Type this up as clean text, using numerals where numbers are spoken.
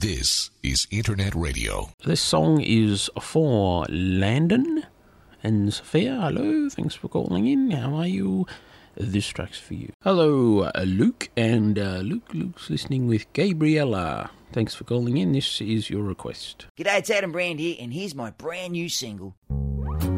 This is Internet Radio. This song is for Landon and Sophia. Hello, thanks for calling in. How are you? This track's for you. Hello, Luke, and Luke's listening with Gabriella. Thanks for calling in. This is your request. G'day, it's Adam Brand here, and here's my brand new single.